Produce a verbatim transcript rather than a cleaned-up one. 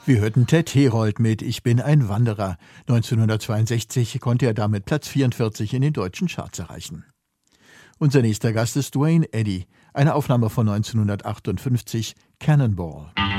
Wir hörten Ted Herold mit »Ich bin ein Wanderer«. neunzehnhundertzweiundsechzig konnte er damit Platz vierundvierzig in den deutschen Charts erreichen. Unser nächster Gast ist Duane Eddy, eine Aufnahme von neunzehnhundertachtundfünfzig, Cannonball.